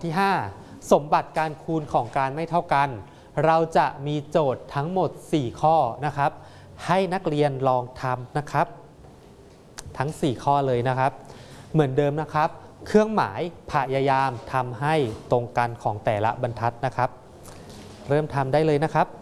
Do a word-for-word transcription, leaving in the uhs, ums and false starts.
ที่ ห้า สมบัติการคูณของการไม่เท่ากันเราจะมีโจทย์ทั้งหมดสี่ข้อนะครับให้นักเรียนลองทำนะครับทั้งสี่ข้อเลยนะครับเหมือนเดิมนะครับเครื่องหมายพยายามทำให้ตรงกันของแต่ละบรรทัดนะครับเริ่มทำได้เลยนะครับ